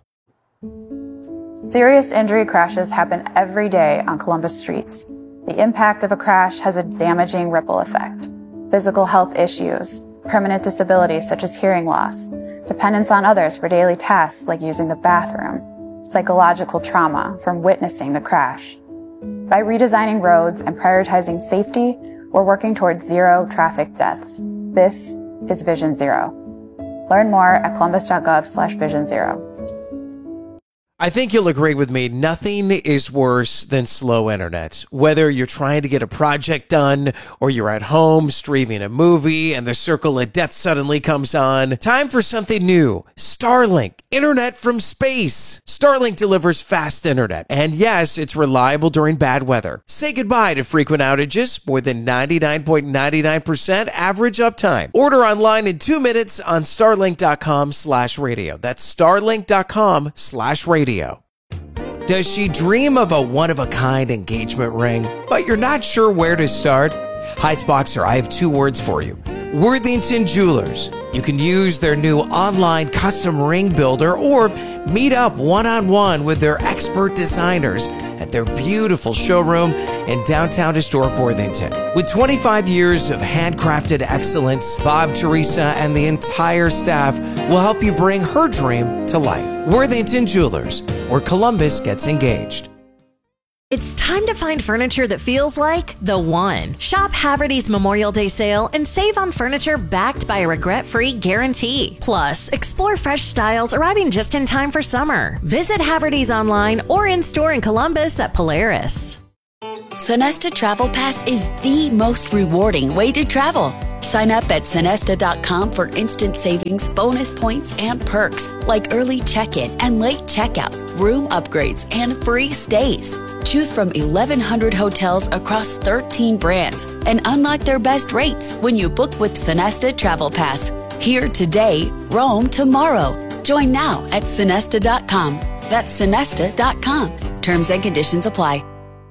Serious injury crashes happen every day on Columbus streets. The impact of a crash has a damaging ripple effect. Physical health issues, permanent disabilities such as hearing loss, dependence on others for daily tasks like using the bathroom, psychological trauma from witnessing the crash. By redesigning roads and prioritizing safety, we're working towards zero traffic deaths. This is Vision Zero. Learn more at columbus.gov slash vision zero. I think you'll agree with me, nothing is worse than slow internet. Whether you're trying to get a project done or you're at home streaming a movie and the circle of death suddenly comes on. Time for something new. Starlink, internet from space. Starlink delivers fast internet. And yes, it's reliable during bad weather. Say goodbye to frequent outages. More than ninety-nine point nine nine percent average uptime. Order online in two minutes on starlink.com slash radio. That's starlink.com slash radio. Does she dream of a one-of-a-kind engagement ring, but you're not sure where to start? Heights Boxer, I have two words for you. Worthington Jewelers. You can use their new online custom ring builder or meet up one-on-one with their expert designers at their beautiful showroom in downtown historic Worthington. With twenty-five years of handcrafted excellence, Bob, Teresa, and the entire staff will help you bring her dream to life. Worthington Jewelers, where Columbus gets engaged. It's time to find furniture that feels like the one. Shop Haverty's Memorial Day sale and save on furniture backed by a regret-free guarantee. Plus, explore fresh styles arriving just in time for summer. Visit Haverty's online or in-store in Columbus at Polaris. Sonesta Travel Pass is the most rewarding way to travel. Sign up at Sonesta dot com for instant savings, bonus points, and perks like early check-in and late checkout, room upgrades, and free stays. Choose from eleven hundred hotels across thirteen brands and unlock their best rates when you book with Sonesta Travel Pass. Here today, roam tomorrow. Join now at Sonesta dot com. That's Sonesta dot com. Terms and conditions apply.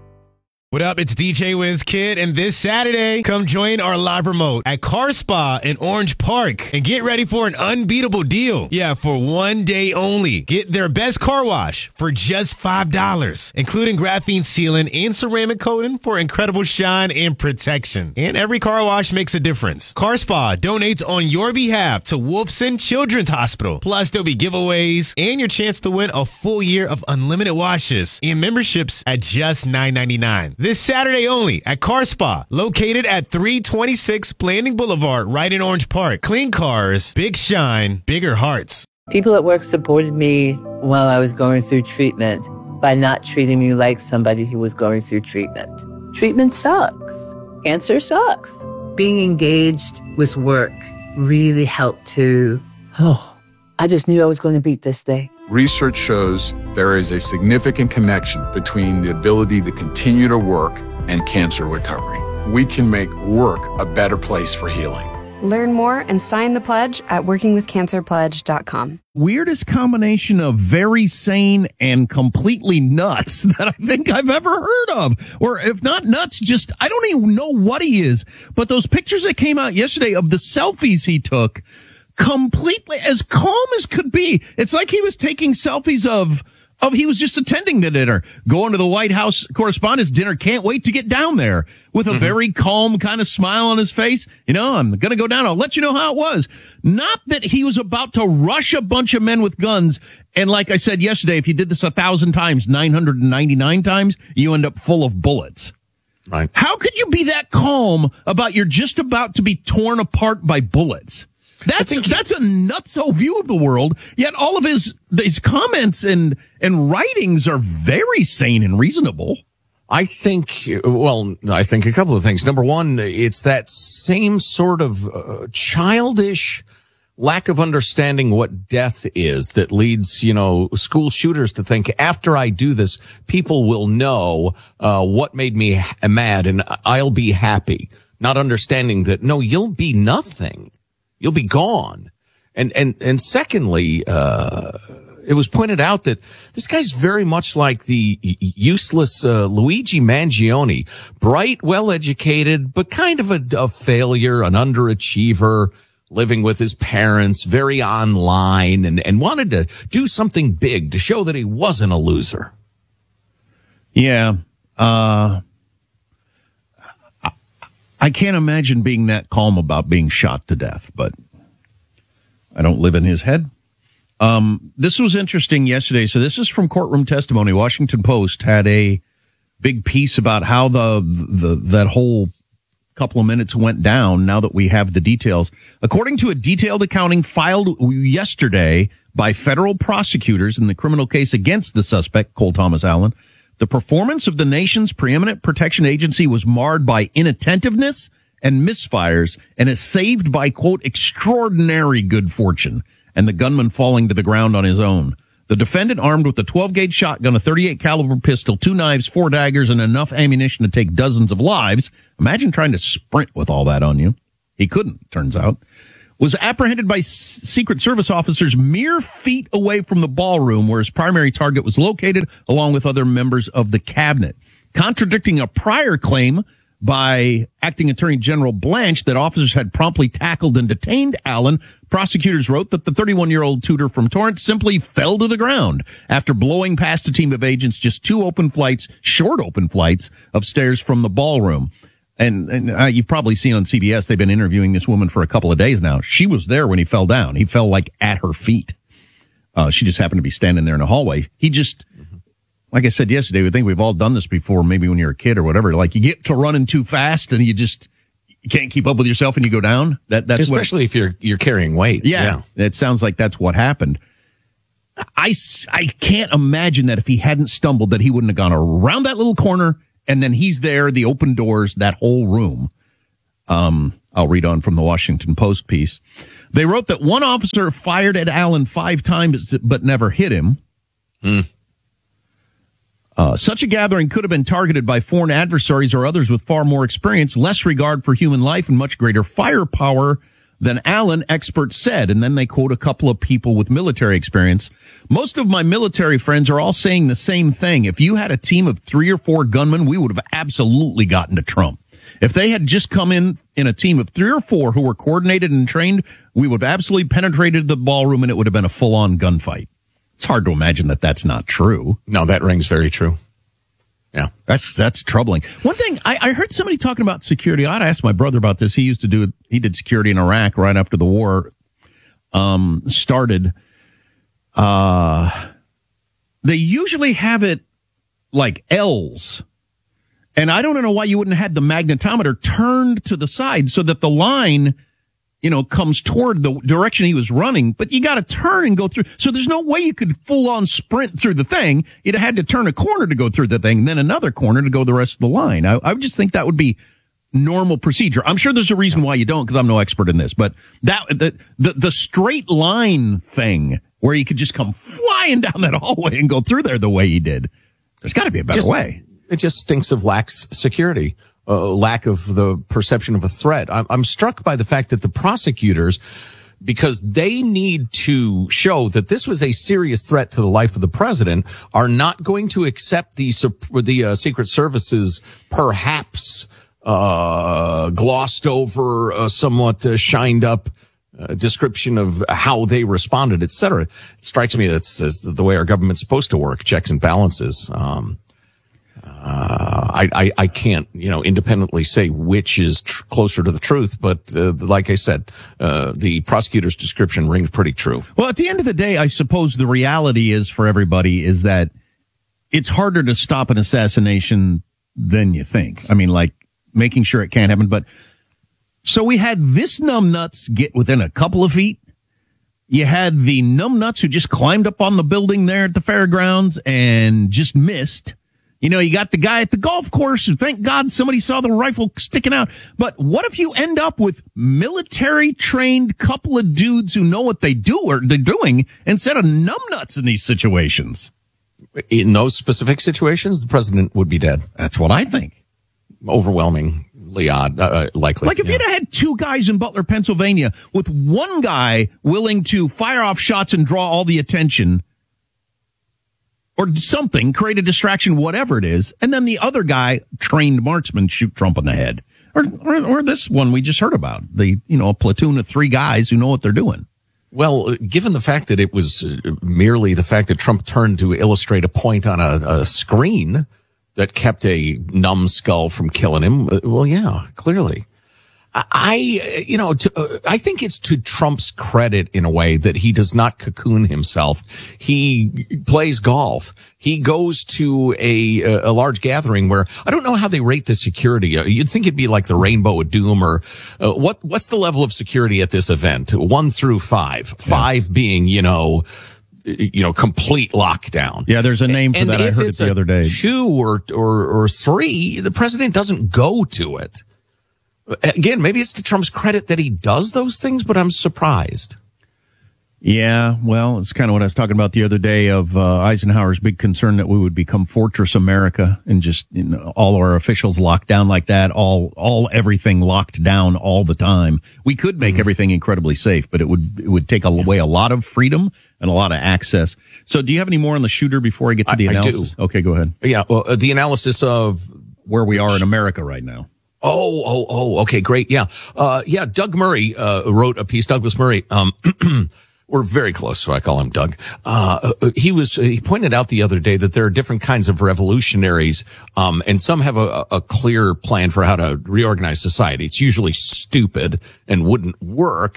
What up? It's D J Wiz Kid, and this Saturday, come join our live remote at Car Spa in Orange Park and get ready for an unbeatable deal. Yeah, for one day only. Get their best car wash for just five dollars, including graphene sealant and ceramic coating for incredible shine and protection. And every car wash makes a difference. Car Spa donates on your behalf to Wolfson Children's Hospital. Plus, there'll be giveaways and your chance to win a full year of unlimited washes and memberships at just nine ninety-nine. This Saturday only at Car Spa, located at three twenty-six Blanding Boulevard, right in Orange Park. Clean cars, big shine, bigger hearts. People at work supported me while I was going through treatment by not treating me like somebody who was going through treatment. Treatment sucks. Cancer sucks. Being engaged with work really helped to, oh, I just knew I was going to beat this thing. Research shows there is a significant connection between the ability to continue to work and cancer recovery. We can make work a better place for healing. Learn more and sign the pledge at working with cancer pledge dot com. Weirdest combination of very sane and completely nuts that I think I've ever heard of. Or if not nuts, just, I don't even know what he is. But those pictures that came out yesterday of the selfies he took, completely as calm as could be. It's like he was taking selfies of, of he was just attending the dinner, going to the White House Correspondents' Dinner. Can't wait to get down there with a mm-hmm. very calm kind of smile on his face. You know, I'm going to go down. I'll let you know how it was. Not that he was about to rush a bunch of men with guns. And like I said yesterday, if you did this a thousand times, nine hundred ninety-nine times, you end up full of bullets. Right. How could you be that calm about you're just about to be torn apart by bullets? That's that's a nutso view of the world. Yet all of his his comments and and writings are very sane and reasonable. I think, well, I think a couple of things. Number one, it's that same sort of uh, childish lack of understanding what death is that leads, you know, school shooters to think after I do this, people will know uh what made me mad and I'll be happy. Not understanding that, no, you'll be nothing. You'll be gone. And, and, and secondly, uh, it was pointed out that this guy's very much like the useless, uh, Luigi Mangione. Bright, well-educated, but kind of a, a failure, an underachiever, living with his parents, very online, and, and wanted to do something big to show that he wasn't a loser. Yeah. Uh, I can't imagine being that calm about being shot to death, but I don't live in his head. Um, this was interesting yesterday. So this is from courtroom testimony. Washington Post had a big piece about how the, the, that whole couple of minutes went down now that we have the details. According to a detailed accounting filed yesterday by federal prosecutors in the criminal case against the suspect, Cole Thomas Allen, the performance of the nation's preeminent protection agency was marred by inattentiveness and misfires and is saved by, quote, extraordinary good fortune and the gunman falling to the ground on his own. The defendant, armed with a twelve gauge shotgun, a thirty-eight caliber pistol, two knives, four daggers, and enough ammunition to take dozens of lives. Imagine trying to sprint with all that on you. He couldn't, turns out. Was apprehended by S- Secret Service officers mere feet away from the ballroom where his primary target was located, along with other members of the cabinet. Contradicting a prior claim by Acting Attorney General Blanche that officers had promptly tackled and detained Allen, prosecutors wrote that the thirty-one-year-old tutor from Torrance simply fell to the ground after blowing past a team of agents just two open flights, short open flights, of stairs from the ballroom. And, and uh, you've probably seen on C B S, they've been interviewing this woman for a couple of days now. She was there when he fell down. He fell like at her feet. Uh, she just happened to be standing there in the hallway. He just, like I said yesterday, I think we've all done this before, maybe when you're a kid or whatever. Like you get to running too fast and you just you can't keep up with yourself and you go down. That that's especially what, if you're you're carrying weight. Yeah, yeah, it sounds like that's what happened. I, I can't imagine that if he hadn't stumbled, that he wouldn't have gone around that little corner and then he's there, the open doors, that whole room. Um, I'll read on from the Washington Post piece. They wrote that one officer fired at Allen five times but never hit him. Mm. Uh, such a gathering could have been targeted by foreign adversaries or others with far more experience, less regard for human life, and much greater firepower than Allen, experts said. And then they quote a couple of people with military experience. Most of my military friends are all saying the same thing. If you had a team of three or four gunmen, we would have absolutely gotten to Trump. If they had just come in in a team of three or four who were coordinated and trained, we would have absolutely penetrated the ballroom and it would have been a full-on gunfight. It's hard to imagine that that's not true. No, that rings very true. Yeah. That's, that's troubling. One thing, I, I heard somebody talking about security. I ought to ask my brother about this. He used to do, he did security in Iraq right after the war, um, started. Uh, they usually have it like L's. And I don't know why you wouldn't have had the magnetometer turned to the side so that the line, you know, comes toward the direction he was running, but you got to turn and go through. So there's no way you could full on sprint through the thing. You'd have had to turn a corner to go through the thing, and then another corner to go the rest of the line. I, I would just think that would be normal procedure. I'm sure there's a reason why you don't, because I'm no expert in this, but that, the, the, the straight line thing where you could just come flying down that hallway and go through there the way he did. There's got to be a better just, way. It just stinks of lax security. Uh, lack of the perception of a threat. I'm, I'm struck by the fact that the prosecutors, because they need to show that this was a serious threat to the life of the president, are not going to accept the the uh, Secret Service's perhaps uh glossed over, uh, somewhat uh, shined up uh, description of how they responded, et cetera. It strikes me that's, that's the way our government's supposed to work, checks and balances. Um, Uh, I, I, I can't, you know, independently say which is tr- closer to the truth, but, uh, like I said, uh, the prosecutor's description rings pretty true. Well, at the end of the day, I suppose the reality is for everybody is that it's harder to stop an assassination than you think. I mean, like making sure it can't happen. But so we had this numbnuts get within a couple of feet. You had the numbnuts who just climbed up on the building there at the fairgrounds and just missed. You know, you got the guy at the golf course who, thank God, somebody saw the rifle sticking out. But what if you end up with military-trained couple of dudes who know what they do or they're doing instead of numbnuts in these situations? In those specific situations, the president would be dead. That's what I think. Overwhelmingly odd, uh, likely. Like if yeah. you'd have had two guys in Butler, Pennsylvania, with one guy willing to fire off shots and draw all the attention, or something, create a distraction, whatever it is, and then the other guy, trained marksman, shoot Trump in the head. Or, or, or this one we just heard about, the, you know, a platoon of three guys who know what they're doing. Well, given the fact that it was merely the fact that Trump turned to illustrate a point on a, a screen that kept a numbskull from killing him, well, yeah, clearly. I, you know, to, uh, I think it's to Trump's credit in a way that he does not cocoon himself. He plays golf. He goes to a, a large gathering where I don't know how they rate the security. You'd think it'd be like the Rainbow of Doom or uh, what, what's the level of security at this event? One through five, five yeah. being, you know, you know, complete lockdown. Yeah, there's a name for and that. I heard it the other day. Two or, or, or three, the president doesn't go to it. Again, maybe it's to Trump's credit that he does those things, but I'm surprised. Yeah, well, it's kind of what I was talking about the other day of uh, Eisenhower's big concern that we would become Fortress America and just, you know, all our officials locked down like that, all all everything locked down all the time. We could make mm-hmm. everything incredibly safe, but it would it would take away a lot of freedom and a lot of access. So do you have any more on the shooter before I get to the I, analysis? I do. Okay, go ahead. Yeah, well, uh, the analysis of where we are in America right now. Oh, oh, oh, okay, great. Yeah. Uh, yeah, Doug Murray, uh, wrote a piece, Douglas Murray. Um, we're very close, so I call him Doug. Uh, he was, he pointed out the other day that there are different kinds of revolutionaries, um, and some have a, a clear plan for how to reorganize society. It's usually stupid and wouldn't work.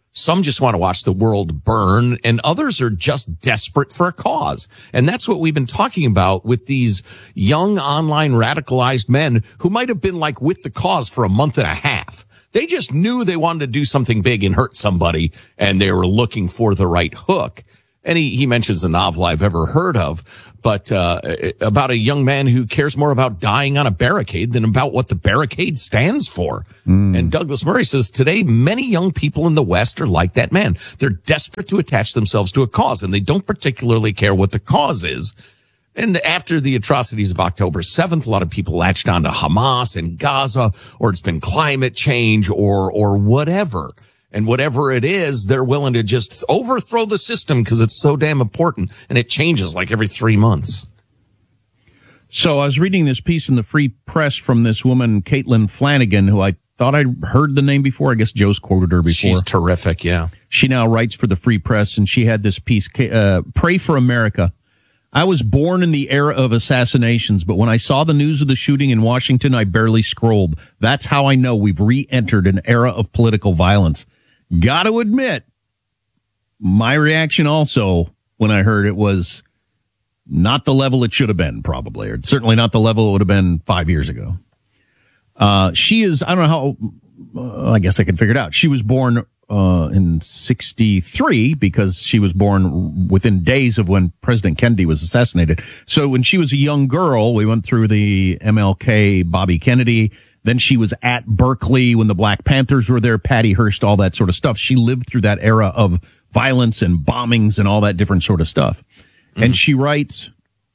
Some just want to watch the world burn, and others are just desperate for a cause. And that's what we've been talking about with these young online radicalized men who might have been like with the cause for a month and a half. They just knew they wanted to do something big and hurt somebody, and they were looking for the right hook. And he, he mentions a novel I've ever heard of, but uh about a young man who cares more about dying on a barricade than about what the barricade stands for. Mm. And Douglas Murray says today many young people in the West are like that man. They're desperate to attach themselves to a cause, and they don't particularly care what the cause is. And after the atrocities of October seventh, a lot of people latched on to Hamas and Gaza, or it's been climate change or or whatever. And whatever it is, they're willing to just overthrow the system because it's so damn important, and it changes like every three months. So I was reading this piece in the Free Press from this woman, Caitlin Flanagan, who I thought I'd heard the name before. I guess Joe's quoted her before. She's terrific, yeah. She now writes for the Free Press, and she had this piece, uh, Pray for America. I was born in the era of assassinations, but when I saw the news of the shooting in Washington, I barely scrolled. That's how I know we've re-entered an era of political violence. Got to admit, my reaction also when I heard it was not the level it should have been, probably, or certainly not the level it would have been five years ago. Uh, she is, I don't know how, uh, I guess I can figure it out. She was born uh, in sixty-three because she was born within days of when President Kennedy was assassinated. So when she was a young girl, we went through the M L K, Bobby Kennedy. Then she was at Berkeley when the Black Panthers were there, Patty Hearst, all that sort of stuff. She lived through that era of violence and bombings and all that different sort of stuff. Mm-hmm. And she writes,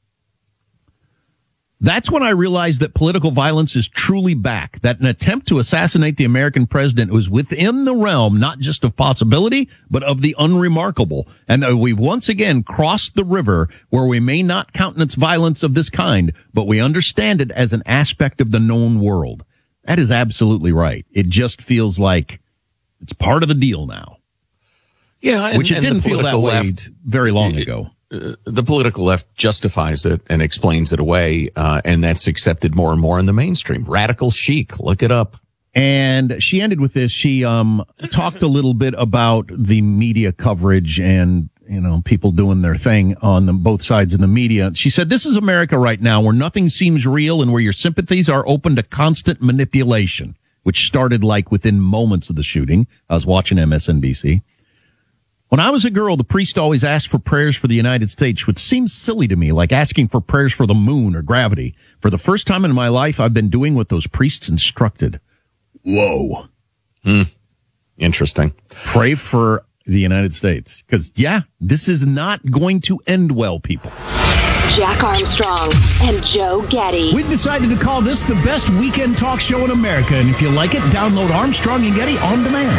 that's when I realized that political violence is truly back, that an attempt to assassinate the American president was within the realm, not just of possibility, but of the unremarkable. And that we once again crossed the river where we may not countenance violence of this kind, but we understand it as an aspect of the known world. That is absolutely right. It just feels like it's part of the deal now. Yeah, and, which it and didn't feel that way left, very long it, ago. Uh, the political left justifies it and explains it away, uh, and that's accepted more and more in the mainstream. Radical chic, look it up. And she ended with this. She um talked a little bit about the media coverage and, you know, people doing their thing on the, both sides of the media. She said, this is America right now where nothing seems real and where your sympathies are open to constant manipulation, which started like within moments of the shooting. I was watching M S N B C. When I was a girl, the priest always asked for prayers for the United States, which seems silly to me, like asking for prayers for the moon or gravity. For the first time in my life, I've been doing what those priests instructed. Whoa. Hmm. Interesting. Pray for the United States. Because, yeah, this is not going to end well, people. Jack Armstrong and Joe Getty. We've decided to call this the best weekend talk show in America. And if you like it, download Armstrong and Getty on demand.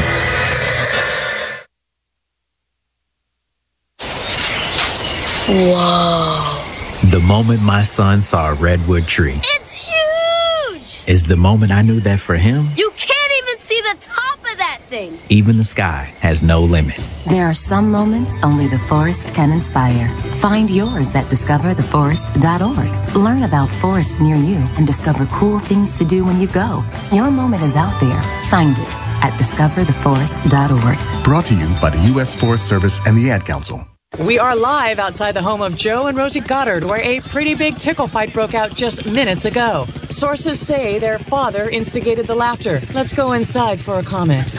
Whoa. The moment my son saw a redwood tree. It's huge! Is the moment I knew that for him, You can't even see the top of that thing. even the sky has no limit. There are some moments only the forest can inspire. Find yours at discover the forest dot org. Learn about forests near you and discover cool things to do when you go. Your moment is out there. Find it at discover the forest dot org. Brought to you by the U S Forest Service and the Ad Council. We are live outside the home of Joe and Rosie Goddard, where a pretty big tickle fight broke out just minutes ago. Sources say their father instigated the laughter. Let's go inside for a comment.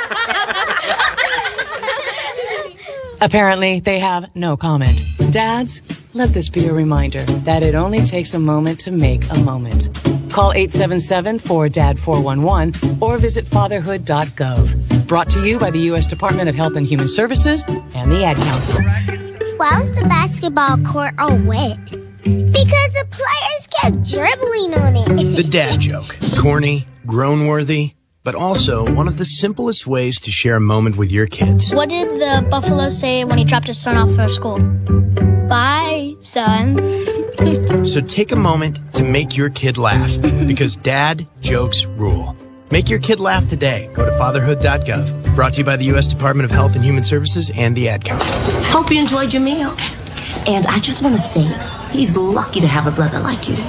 Apparently, they have no comment. Dads, let this be a reminder that it only takes a moment to make a moment. Call eight seven seven, four D A D, four one one or visit fatherhood dot gov. Brought to you by the U S Department of Health and Human Services and the Ad Council. Why was the basketball court all wet? Because the players kept dribbling on it. The dad joke. Corny, groan-worthy, but also one of the simplest ways to share a moment with your kids. What did the buffalo say when he dropped his son off for school? Bye, son. So take a moment to make your kid laugh, because dad jokes rule. Make your kid laugh today. Go to fatherhood dot gov. Brought to you by the U S Department of Health and Human Services and the Ad Council. Hope you enjoyed your meal. And I just want to say, he's lucky to have a brother like you.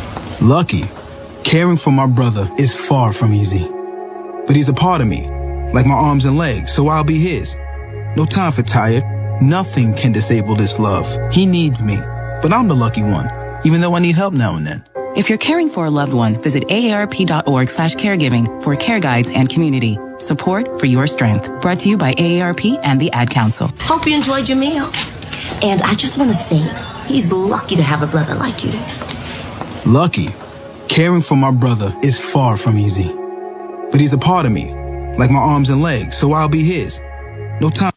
Lucky? Caring for my brother is far from easy. But he's a part of me. like my arms and legs, so I'll be his. No time for tired. Nothing can disable this love. He needs me, but I'm the lucky one, even though I need help now and then. If you're caring for a loved one, visit aarp.org slash caregiving for care guides and community. Support for your strength. Brought to you by A A R P and the Ad Council. Hope you enjoyed your meal. And I just want to say, he's lucky to have a brother like you. Lucky? Caring for my brother is far from easy. But he's a part of me, like my arms and legs, so I'll be his. No time